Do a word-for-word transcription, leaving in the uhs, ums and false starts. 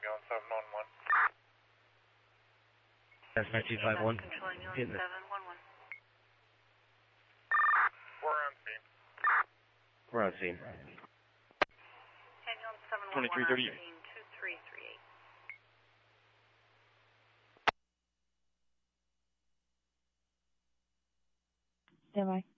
on seven one one. That's nine two five one. Controlling you on seven one one. We're on scene. We're on scene. Ambulance seven one one twenty-three thirty-eight. on scene two three three eight. Stand by.